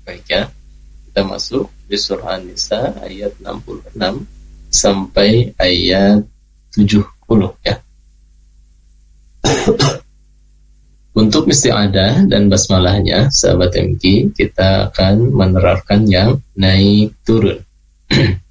Baik ya, kita masuk di surah An-Nisa ayat 66 sampai ayat 70 ya. Untuk isti'adah dan basmalahnya, sahabat MK, kita akan menerapkan yang naik turun.